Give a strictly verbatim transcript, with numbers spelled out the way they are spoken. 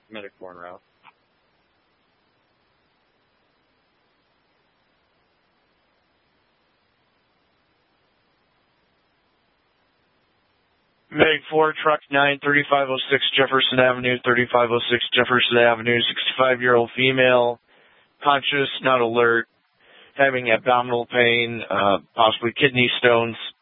Medic four en route. Medic four, truck nine, thirty-five oh six Jefferson Avenue, thirty-five oh six Jefferson Avenue, sixty-five-year-old female, conscious, not alert, having abdominal pain, uh, possibly kidney stones.